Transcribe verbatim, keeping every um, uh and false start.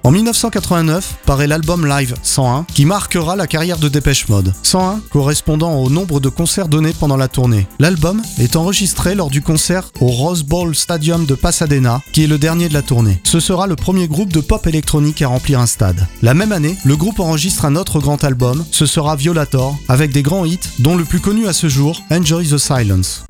En dix-neuf cent quatre-vingt-neuf paraît l'album Live cent un qui marquera la carrière de Depeche Mode. cent un correspondant au nombre de concerts donnés pendant la tournée. L'album est enregistré lors du concert au Rose Bowl Stadium de Pasadena, qui est le dernier de la tournée. Ce sera le premier groupe de pop électronique à remplir un stade. La même année, le groupe enregistre un autre grand album, ce sera Violator, avec des grands hits, dont le plus connu à ce jour, Enjoy the Silence.